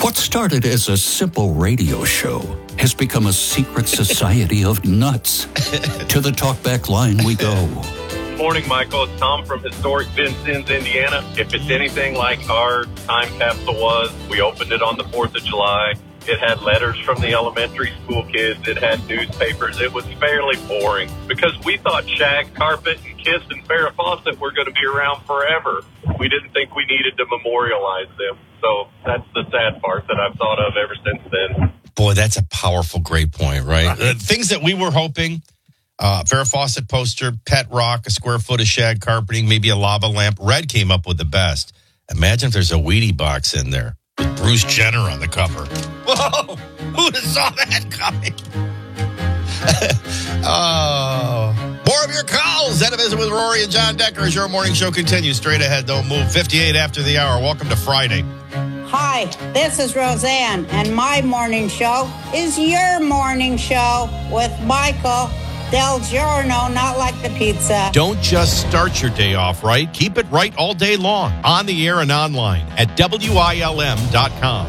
What started as a simple radio show has become a secret society of nuts. To the talkback line we go. Morning, Michael. It's Tom from historic Vincennes, Indiana. If it's anything like our time capsule was, we opened it on the 4th of July. It had letters from the elementary school kids. It had newspapers. It was fairly boring because we thought Shag, Carpet, and Kiss and Farrah Fawcett were going to be around forever. We didn't think we needed to memorialize them. So that's the sad part that I've thought of ever since then. Boy, that's a powerful, great point, right? Things that we were hoping, Farrah Fawcett poster, pet rock, a square foot of shag carpeting, maybe a lava lamp. Red came up with the best. Imagine if there's a Wheatie box in there with Bruce Jenner on the cover. Whoa! Who'd have saw that coming? More of your calls. Then a visit with Rory and John Decker as your morning show continues. Straight ahead, don't move. 58 after the hour. Welcome to Friday. Hi, this is Roseanne, and my morning show is your morning show with Michael Del Giorno, not like the pizza. Don't just start your day off right. Keep it right all day long. On the air and online at WILM.com.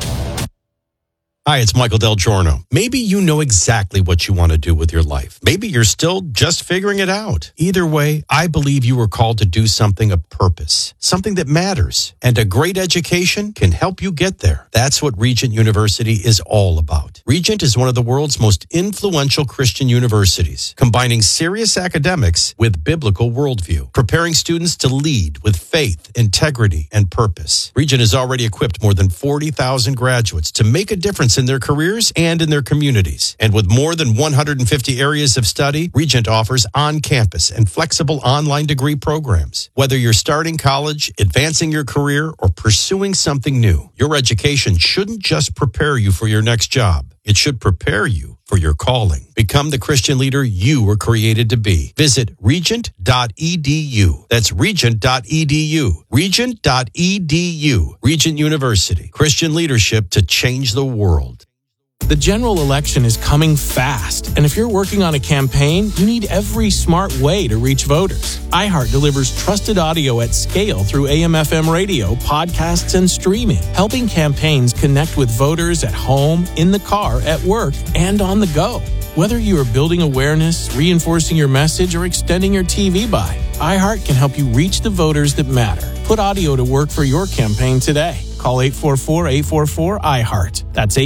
Hi, it's Michael Del Giorno. Maybe you know exactly what you want to do with your life. Maybe you're still just figuring it out. Either way, I believe you were called to do something of purpose, something that matters. And a great education can help you get there. That's what Regent University is all about. Regent is one of the world's most influential Christian universities, combining serious academics with biblical worldview, preparing students to lead with faith, integrity, and purpose. Regent has already equipped more than 40,000 graduates to make a difference in their careers and in their communities. And with more than 150 areas of study, Regent offers on-campus and flexible online degree programs. Whether you're starting college, advancing your career, or pursuing something new, your education shouldn't just prepare you for your next job. It should prepare you for your calling. Become the Christian leader you were created to be. Visit regent.edu. That's regent.edu. Regent.edu. Regent University. Christian leadership to change the world. The general election is coming fast, and if you're working on a campaign, you need every smart way to reach voters. iHeart delivers trusted audio at scale through AM/FM radio, podcasts, and streaming, helping campaigns connect with voters at home, in the car, at work, and on the go. Whether you are building awareness, reinforcing your message, or extending your TV buy, iHeart can help you reach the voters that matter. Put audio to work for your campaign today. Call 844-844-iHeart. That's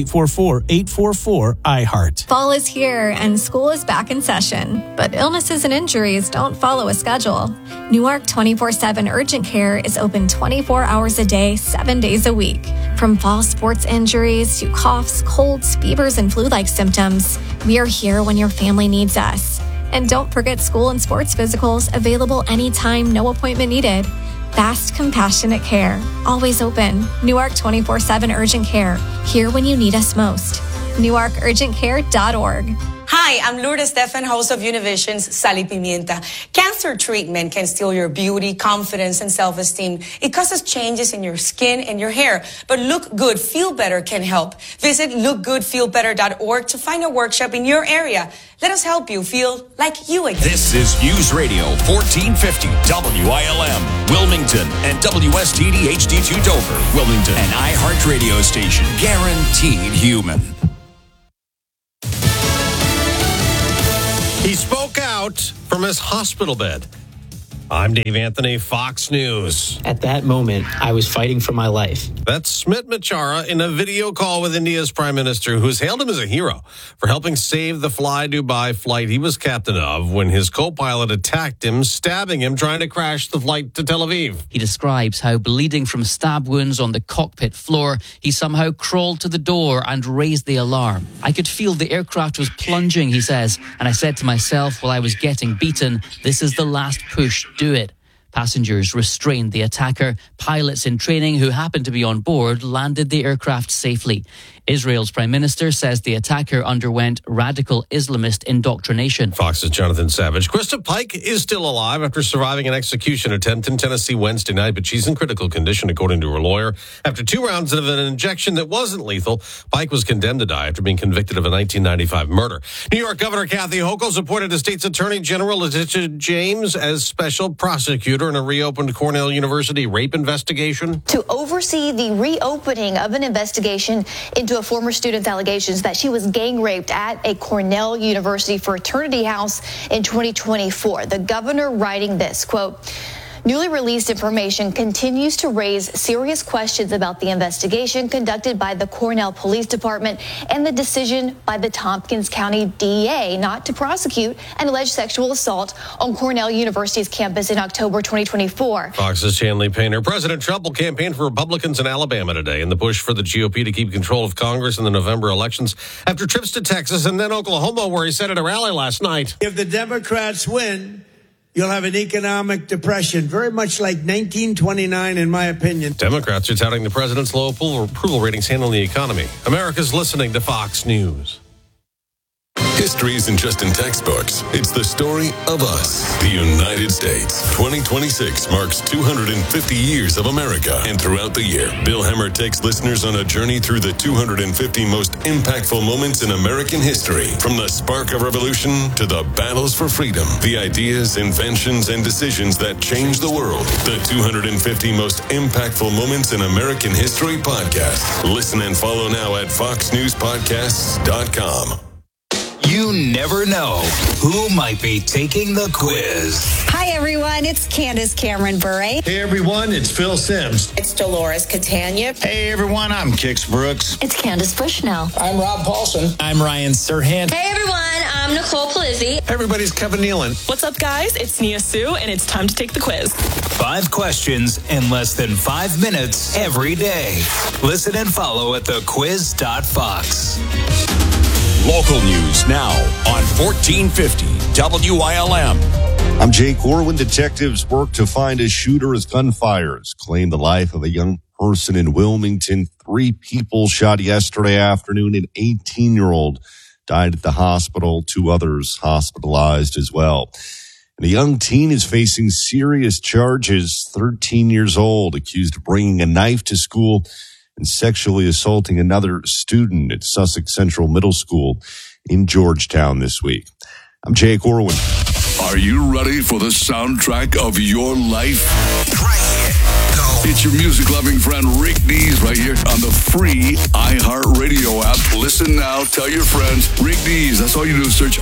844-844-iHeart. Fall is here and school is back in session, but illnesses and injuries don't follow a schedule. Newark 24/7 Urgent Care is open 24 hours a day, 7 days a week. From fall sports injuries to coughs, colds, fevers, and flu-like symptoms, we are here when your family needs us. And don't forget school and sports physicals available anytime, no appointment needed. Fast, compassionate care. Always open. Newark 24/7 Urgent Care. Here when you need us most. NewarkUrgentCare.org. Hi, I'm Lourdes Stefan, host of Univision's Sal y Pimienta. Cancer treatment can steal your beauty, confidence, and self-esteem. It causes changes in your skin and your hair. But Look Good, Feel Better can help. Visit lookgoodfeelbetter.org to find a workshop in your area. Let us help you feel like you again. This is News Radio 1450 WILM, Wilmington, and WSTD HD2 Dover, Wilmington, an iHeart radio station, guaranteed human. He spoke out from his hospital bed. I'm Dave Anthony, Fox News. At that moment, I was fighting for my life. That's Smit Machara in a video call with India's Prime Minister, who's hailed him as a hero for helping save the Fly Dubai flight he was captain of when his co-pilot attacked him, stabbing him, trying to crash the flight to Tel Aviv. He describes how, bleeding from stab wounds on the cockpit floor, he somehow crawled to the door and raised the alarm. I could feel the aircraft was plunging, he says, and I said to myself while I was getting beaten, this is the last push. Do it. Passengers restrained the attacker. Pilots in training who happened to be on board landed the aircraft safely. Israel's Prime Minister says the attacker underwent radical Islamist indoctrination. Fox's Jonathan Savage. Krista Pike is still alive after surviving an execution attempt in Tennessee Wednesday night, but she's in critical condition, according to her lawyer. After 2 rounds of an injection that wasn't lethal, Pike was condemned to die after being convicted of a 1995 murder. New York Governor Kathy Hochul appointed the state's Attorney General Letitia James as special prosecutor shooter in a reopened Cornell University rape investigation. To oversee the reopening of an investigation into a former student's allegations that she was gang raped at a Cornell University fraternity house in 2024. The governor writing this, quote, newly released information continues to raise serious questions about the investigation conducted by the Cornell Police Department and the decision by the Tompkins County DA not to prosecute an alleged sexual assault on Cornell University's campus in October 2024. Fox's Chanley Painter. President Trump will campaign for Republicans in Alabama today in the push for the GOP to keep control of Congress in the November elections after trips to Texas and then Oklahoma, where he said at a rally last night. If the Democrats win, you'll have an economic depression, very much like 1929, in my opinion. Democrats are touting the president's low approval ratings handling the economy. America's listening to Fox News. History isn't just in textbooks. It's the story of us, the United States. 2026 marks 250 years of America. And throughout the year, Bill Hemmer takes listeners on a journey through the 250 most impactful moments in American history. From the spark of revolution to the battles for freedom, the ideas, inventions, and decisions that changed the world. The 250 most impactful moments in American history podcast. Listen and follow now at foxnewspodcasts.com. You never know who might be taking the quiz. Hi, everyone. It's Candace Cameron Bure. Hey, everyone. It's Phil Sims. It's Dolores Catania. Hey, everyone. I'm Kix Brooks. It's Candace Bushnell. I'm Rob Paulson. I'm Ryan Serhant. Hey, everyone. I'm Nicole Palizzi. Hey, everybody's Kevin Nealon. What's up, guys? It's Nia Sue, and it's time to take the quiz. 5 questions in less than 5 minutes every day. Listen and follow at thequiz.fox. Local news now on 1450 WILM. I'm Jake Orwin. Detectives work to find a shooter as gunfires claimed the life of a young person in Wilmington. 3 people shot yesterday afternoon. An 18-year-old died at the hospital. 2 others hospitalized as well. And a young teen is facing serious charges. 13 years old, accused of bringing a knife to school and sexually assaulting another student at Sussex Central Middle School in Georgetown this week. I'm Jake Orwin. Are you ready for the soundtrack of your life? It's your music-loving friend Rick Dees right here on the free iHeartRadio app. Listen now. Tell your friends. Rick Dees. That's all you do is search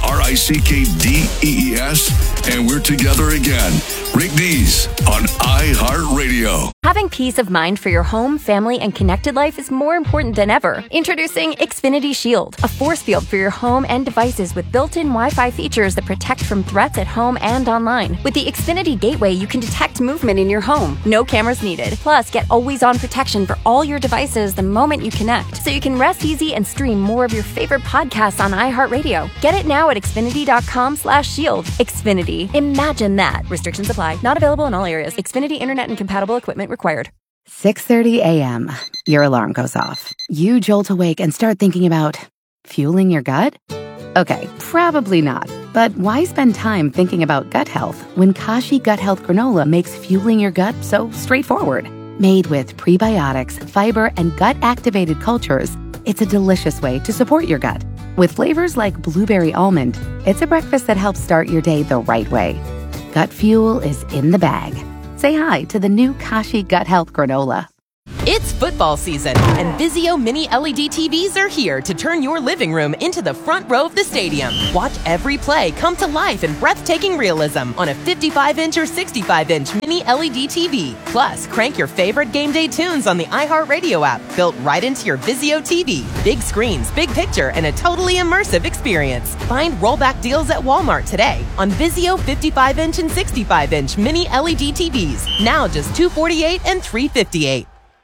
RICKDEES, and we're together again. Rick Dees on iHeartRadio. Having peace of mind for your home, family, and connected life is more important than ever. Introducing Xfinity Shield, a force field for your home and devices with built-in Wi-Fi features that protect from threats at home and online. With the Xfinity Gateway, you can detect movement in your home. No cameras needed. Plus, get always-on protection for all your devices the moment you connect, so you can rest easy and stream more of your favorite podcasts on iHeartRadio. Get it now at Xfinity.com/shield. Xfinity. Imagine that. Restrictions apply. Not available in all areas. Xfinity Internet and compatible equipment required. 6:30 a.m. Your alarm goes off. You jolt awake and start thinking about fueling your gut? Okay, probably not. But why spend time thinking about gut health when Kashi Gut Health Granola makes fueling your gut so straightforward? Made with prebiotics, fiber, and gut-activated cultures, it's a delicious way to support your gut. With flavors like blueberry almond, it's a breakfast that helps start your day the right way. Gut fuel is in the bag. Say hi to the new Kashi Gut Health Granola. It's football season, and Vizio Mini LED TVs are here to turn your living room into the front row of the stadium. Watch every play come to life in breathtaking realism on a 55-inch or 65-inch Mini LED TV. Plus, crank your favorite game day tunes on the iHeartRadio app, built right into your Vizio TV. Big screens, big picture, and a totally immersive experience. Find rollback deals at Walmart today on Vizio 55-inch and 65-inch Mini LED TVs. Now just $248 and $358.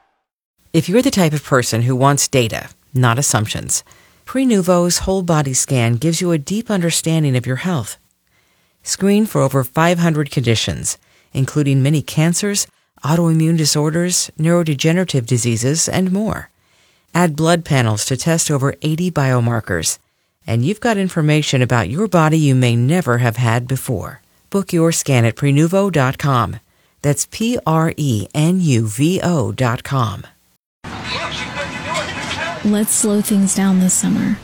If you're the type of person who wants data, not assumptions, Prenuvo's whole body scan gives you a deep understanding of your health. Screen for over 500 conditions, including many cancers, autoimmune disorders, neurodegenerative diseases, and more. Add blood panels to test over 80 biomarkers, and you've got information about your body you may never have had before. Book your scan at Prenuvo.com. That's Prenuvo.com. Let's slow things down this summer.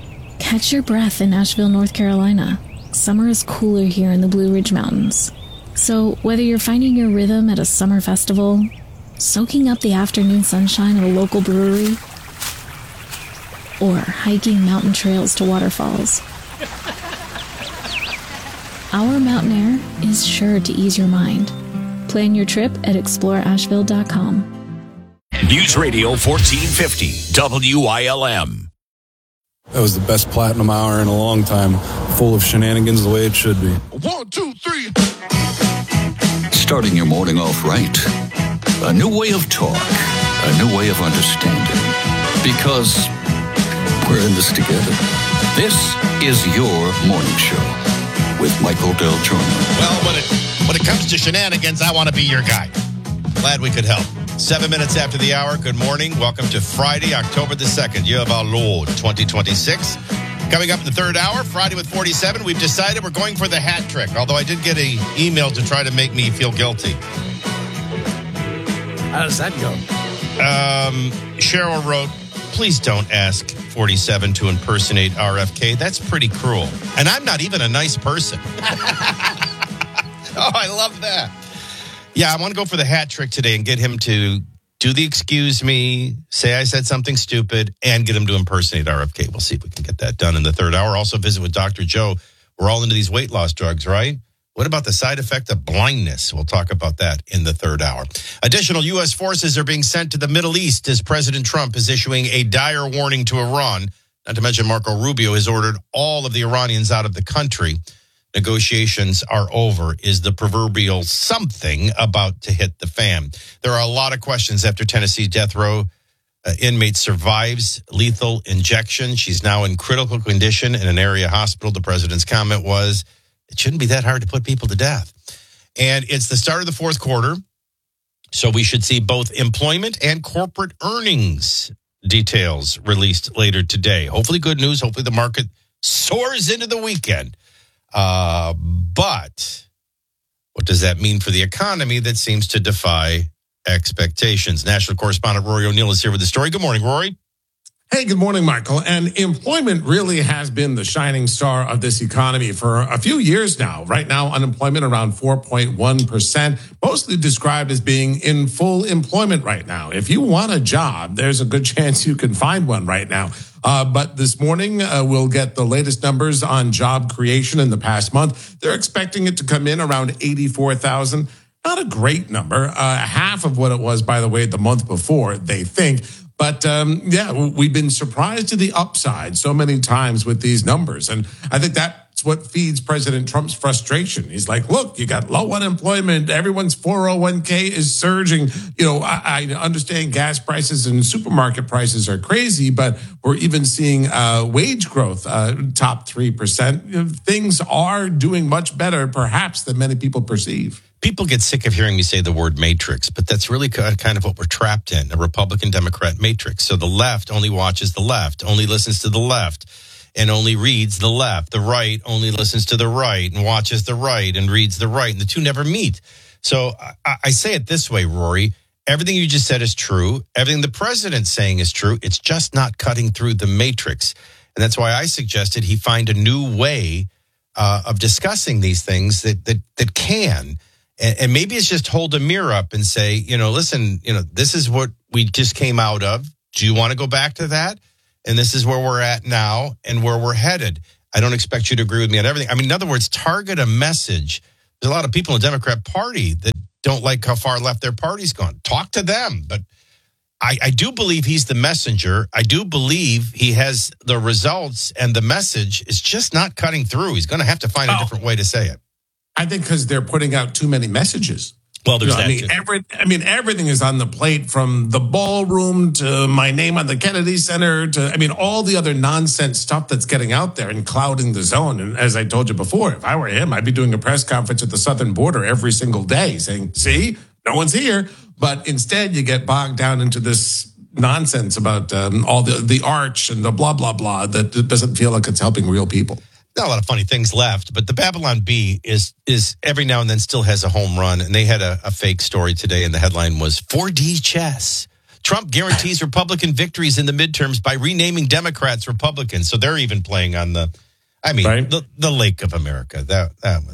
Catch your breath in Asheville, North Carolina. Summer is cooler here in the Blue Ridge Mountains. So, whether you're finding your rhythm at a summer festival, soaking up the afternoon sunshine at a local brewery, or hiking mountain trails to waterfalls, Our Mountain Air is sure to ease your mind. Plan your trip at exploreasheville.com. News Radio 1450 WILM. That was the best platinum hour in a long time, full of shenanigans the way it should be. 1, 2, 3. Starting your morning off right. A new way of talk. A new way of understanding. Because we're in this together. This is your morning show with Michael Del Giorno. Well, when it comes to shenanigans, I want to be your guy. Glad we could help. 7 minutes after the hour. Good morning. Welcome to Friday, October the 2nd, year of our Lord, 2026. Coming up in the third hour, Friday with 47, we've decided we're going for the hat trick, although I did get an email to try to make me feel guilty. How does that go? Cheryl wrote, please don't ask 47 to impersonate RFK. That's pretty cruel. And I'm not even a nice person. Oh, I love that. Yeah, I want to go for the hat trick today and get him to do the excuse me, say I said something stupid, and get him to impersonate RFK. We'll see if we can get that done in the third hour. Also visit with Dr. Joe. We're all into these weight loss drugs, right? What about the side effect of blindness? We'll talk about that in the third hour. Additional U.S. forces are being sent to the Middle East as President Trump is issuing a dire warning to Iran. Not to mention Marco Rubio has ordered all of the Iranians out of the country. Negotiations are over. Is the proverbial something about to hit the fan? There are a lot of questions after Tennessee death row inmate survives lethal injection. She's now in critical condition in an area hospital. The president's comment was, it shouldn't be that hard to put people to death. And it's the start of the fourth quarter, so we should see both employment and corporate earnings details released later today. Hopefully good news. Hopefully the market soars into the weekend. But what does that mean for the economy that seems to defy expectations? National correspondent Rory O'Neill is here with the story. Good morning, Rory. Hey, good morning, Michael. And employment really has been the shining star of this economy for a few years now. Right now, unemployment around 4.1%, mostly described as being in full employment right now. If you want a job, there's a good chance you can find one right now. But this morning, we'll get the latest numbers on job creation in the past month. They're expecting it to come in around 84,000. Not a great number. Half of what it was, by the way, the month before, they think. But, we've been surprised to the upside so many times with these numbers. And I think that's what feeds President Trump's frustration. He's like, look, you got low unemployment. Everyone's 401k is surging. You know, I understand gas prices and supermarket prices are crazy, but we're even seeing wage growth top 3%. You know, things are doing much better, perhaps, than many people perceive. People get sick of hearing me say the word matrix, but that's really kind of what we're trapped in, a Republican-Democrat matrix. So the left only watches the left, only listens to the left, and only reads the left. The right only listens to the right and watches the right and reads the right, and the two never meet. So I say it this way, Rory. Everything you just said is true. Everything the president's saying is true. It's just not cutting through the matrix. And that's why I suggested he find a new way of discussing these things that can. And maybe it's just hold a mirror up and say, you know, listen, you know, this is what we just came out of. Do you want to go back to that? And this is where we're at now and where we're headed. I don't expect you to agree with me on everything. I mean, in other words, target a message. There's a lot of people in the Democrat Party that don't like how far left their party's gone. Talk to them. But I do believe he's the messenger. I do believe he has the results, and the message is just not cutting through. He's going to have to find a different way to say it. I think because they're putting out too many messages. Well, there's that too. Everything is on the plate, from the ballroom to my name on the Kennedy Center to, all the other nonsense stuff that's getting out there and clouding the zone. And as I told you before, if I were him, I'd be doing a press conference at the southern border every single day saying, see, no one's here. But instead, you get bogged down into this nonsense about all the arch and the blah, blah, blah that doesn't feel like it's helping real people. Not a lot of funny things left, but the Babylon Bee is every now and then still has a home run. And they had a fake story today, and the headline was 4D chess. Trump guarantees Republican victories in the midterms by renaming Democrats Republicans. So they're even playing on the Lake of America. That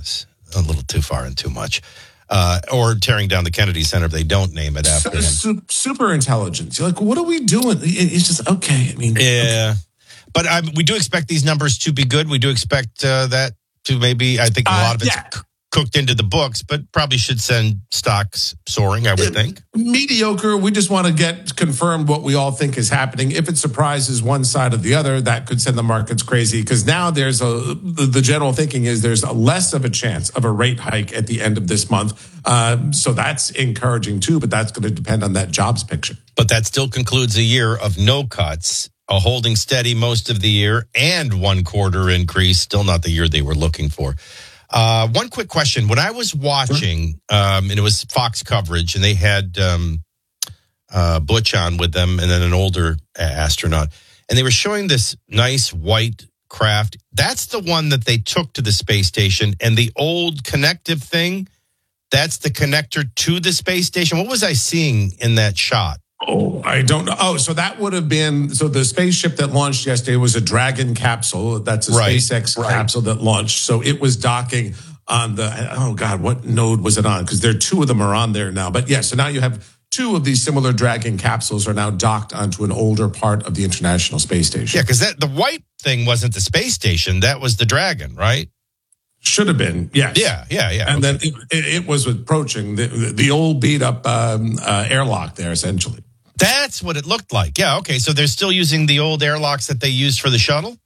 a little too far and too much. Or tearing down the Kennedy Center if they don't name it after him. Super intelligence. You're like, what are we doing? It's just, okay. I mean, yeah. But we do expect these numbers to be good. We do expect that to maybe, I think a lot of it's cooked into the books, but probably should send stocks soaring, I would think. Mediocre. We just want to get confirmed what we all think is happening. If it surprises one side or the other, that could send the markets crazy, because now there's the general thinking is there's less of a chance of a rate hike at the end of this month. So that's encouraging too, but that's going to depend on that jobs picture. But that still concludes a year of no cuts, a holding steady most of the year, and 1 quarter increase. Still not the year they were looking for. One quick question. When I was watching, and it was Fox coverage, and they had Butch on with them, and then an older astronaut, and they were showing this nice white craft. That's the one that they took to the space station, and the old connective thing, that's the connector to the space station. What was I seeing in that shot? Oh, I don't know. Oh, so that would have been, so the spaceship that launched yesterday was a Dragon capsule. That's a SpaceX capsule that launched. So it was docking on the, oh God, what node was it on? Because there are 2 of them are on there now. But yeah, so now you have 2 of these similar Dragon capsules are now docked onto an older part of the International Space Station. Yeah, because the white thing wasn't the space station. That was the Dragon, right? Should have been, yes. Yeah. And then it was approaching the old beat up airlock there, essentially. That's what it looked like. Yeah, okay. So they're still using the old airlocks that they used for the shuttle?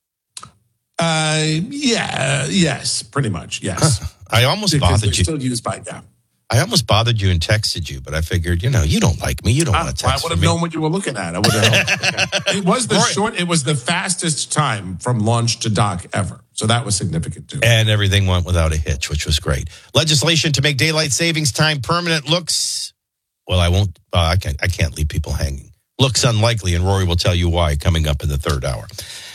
Yes, pretty much, yes. I almost bothered you. Still used by, I almost bothered you and texted you, but I figured, you don't like me. You don't want to text I would have known what you were looking at. I would have. It was it was the fastest time from launch to dock ever. So that was significant too. And everything went without a hitch, which was great. Legislation to make daylight savings time permanent looks, well, I can't leave people hanging. Looks unlikely, and Rory will tell you why coming up in the 3rd hour.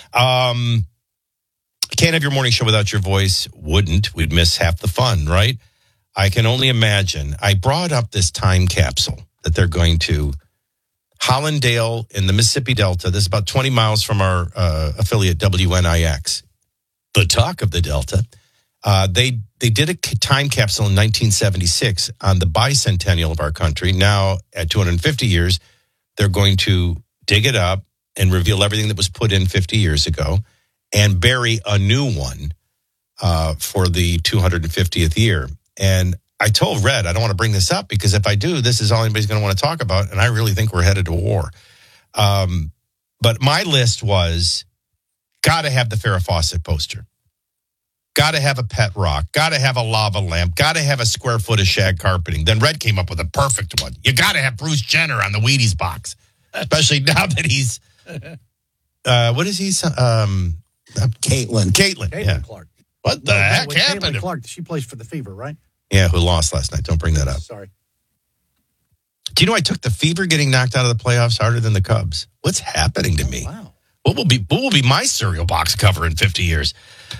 Can't have your morning show without your voice. Wouldn't. We'd miss half the fun, right? I can only imagine. I brought up this time capsule that they're going to Hollandale in the Mississippi Delta. This is about 20 miles from our affiliate WNIX. The talk of the Delta. They did a time capsule in 1976 on the bicentennial of our country. Now, at 250 years, they're going to dig it up and reveal everything that was put in 50 years ago and bury a new one for the 250th year. And I told Red, I don't want to bring this up because if I do, this is all anybody's going to want to talk about. And I really think we're headed to war. But my list was, got to have the Farrah Fawcett poster. Got to have a pet rock. Got to have a lava lamp. Got to have a square foot of shag carpeting. Then Red came up with a perfect one. You got to have Bruce Jenner on the Wheaties box, especially now that he's what is he? Caitlin. Yeah. Clark. What the heck happened? Caitlin Clark. She plays for the Fever, right? Yeah, who lost last night? Don't bring that up. Sorry. Do you know I took the Fever getting knocked out of the playoffs harder than the Cubs? What's happening to me? Wow. What will be my cereal box cover in 50 years?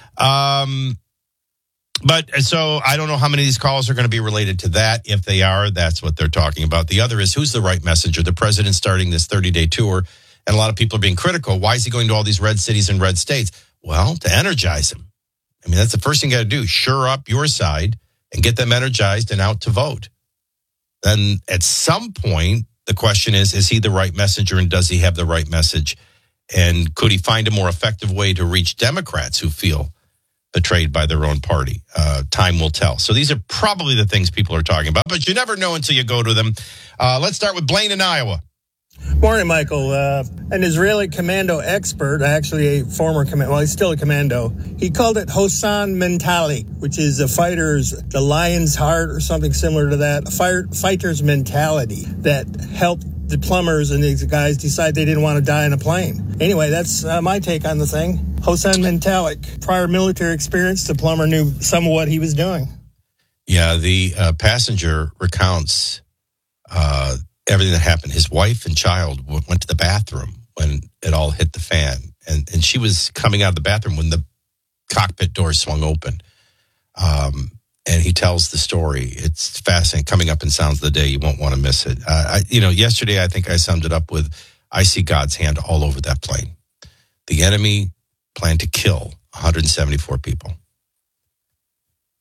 But so I don't know how many of these calls are going to be related to that. If they are, that's what they're talking about. The other is, who's the right messenger? The president's starting this 30-day tour, and a lot of people are being critical. Why is he going to all these red cities and red states? Well, to energize them. I mean, that's the first thing you got to do. Shore up your side and get them energized and out to vote. Then at some point, the question is he the right messenger, and does he have the right message? And could he find a more effective way to reach Democrats who feel betrayed by their own party? Time will tell. So these are probably the things people are talking about, but you never know until you go to them. Let's start with Blaine in Iowa. Morning, Michael. An Israeli commando expert, actually a former commando, well, he's still a commando. He called it Hosan Mentali, which is the lion's heart or something similar to that, a fighter's mentality that helped the plumbers and these guys decide they didn't want to die in a plane. Anyway, that's my take on the thing. Hosan Mentalik, prior military experience, the plumber knew some of what he was doing. Yeah, the passenger recounts everything that happened. His wife and child went to the bathroom when it all hit the fan. And she was coming out of the bathroom when the cockpit doors swung open. And he tells the story. It's fascinating. Coming up in Sounds of the Day, you won't want to miss it. Yesterday, I think I summed it up with, I see God's hand all over that plane. The enemy planned to kill 174 people.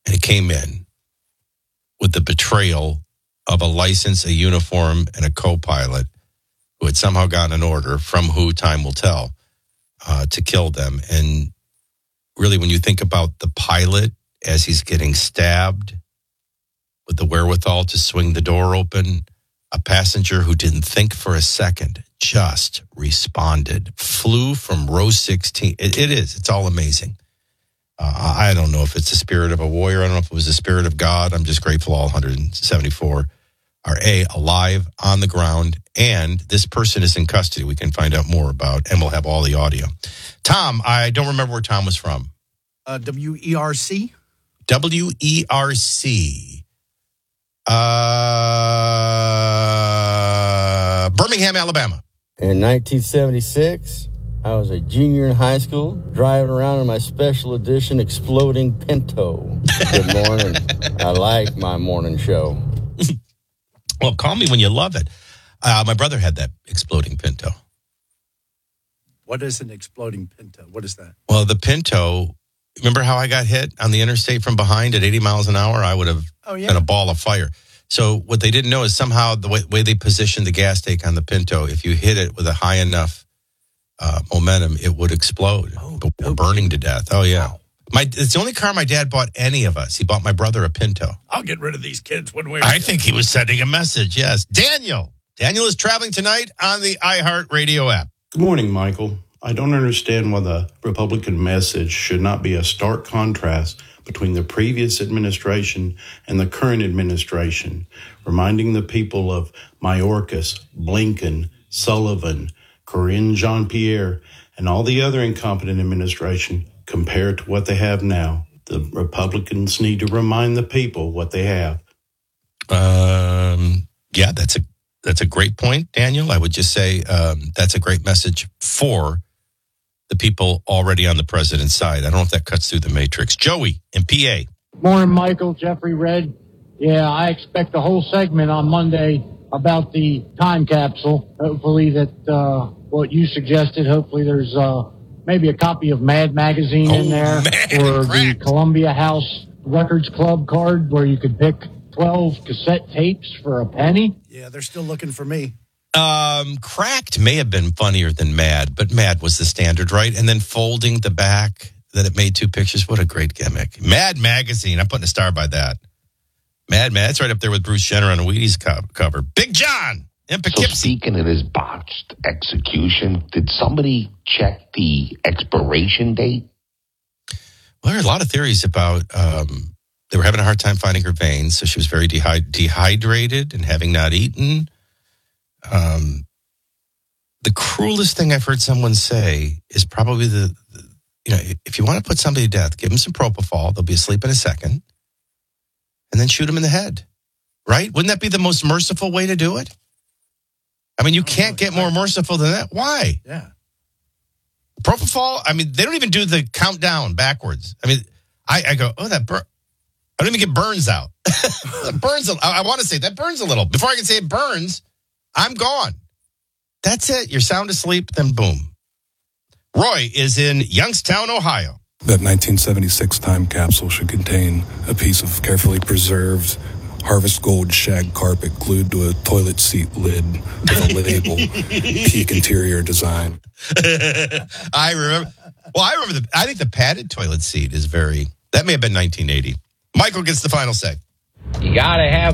And it came in with the betrayal of a license, a uniform, and a co-pilot who had somehow gotten an order from who time will tell to kill them. And really, when you think about the pilot as he's getting stabbed with the wherewithal to swing the door open, a passenger who didn't think for a second, just responded, flew from row 16. It's all amazing. I don't know if it's the spirit of a warrior. I don't know if it was the spirit of God. I'm just grateful all 174 are alive on the ground, and this person is in custody. We can find out more about, and we'll have all the audio. Tom, I don't remember where Tom was from. WERC? WERC. Birmingham, Alabama. In 1976, I was a junior in high school, driving around in my special edition exploding Pinto. Good morning. I like my morning show. Well, call me when you love it. My brother had that exploding Pinto. What is an exploding Pinto? What is that? Well, the Pinto, remember how I got hit on the interstate from behind at 80 miles an hour? I would have been a ball of fire. So what they didn't know is somehow the way they positioned the gas tank on the Pinto, if you hit it with a high enough momentum, it would explode. We're burning to death. Oh, yeah. Wow. It's the only car my dad bought any of us. He bought my brother a Pinto. I'll get rid of these kids one way or I think he was sending a message, yes. Daniel is traveling tonight on the iHeartRadio app. Good morning, Michael. I don't understand why the Republican message should not be a stark contrast between the previous administration and the current administration, reminding the people of Mayorkas, Blinken, Sullivan, Corinne Jean-Pierre, and all the other incompetent administration compared to what they have now. The Republicans need to remind the people what they have. Yeah, that's a great point, Daniel. I would just say that's a great message for the people already on the president's side. I don't know if that cuts through the matrix. Joey in PA. Morning, Michael. Jeffrey Red. Yeah, I expect a whole segment on Monday about the time capsule. Hopefully that what you suggested, hopefully there's maybe a copy of Mad Magazine in there, or the Columbia House Records Club card where you could pick 12 cassette tapes for a penny. Yeah, they're still looking for me. Cracked may have been funnier than Mad, but Mad was the standard, right? And then folding the back that it made two pictures. What a great gimmick. Mad Magazine. I'm putting a star by that. Mad. That's right up there with Bruce Jenner on a Wheaties cover. Big John in Poughkeepsie. So speaking of this botched execution, did somebody check the expiration date? Well, there are a lot of theories about they were having a hard time finding her veins, so she was very dehydrated and having not eaten. The cruelest thing I've heard someone say is probably if you want to put somebody to death, give them some propofol. They'll be asleep in a second. And then shoot them in the head. Right? Wouldn't that be the most merciful way to do it? I mean, you can't get more merciful than that. Why? Yeah. Propofol, I mean, they don't even do the countdown backwards. I mean, I go, I don't even get burns out. Burns. I want to say that burns a little. Before I can say it burns, I'm gone. That's it. You're sound asleep, then boom. Roy is in Youngstown, Ohio. That 1976 time capsule should contain a piece of carefully preserved Harvest Gold shag carpet glued to a toilet seat lid with a label, Peak Interior Design. I remember. Well, I think the padded toilet seat is that may have been 1980. Michael gets the final say. You got to have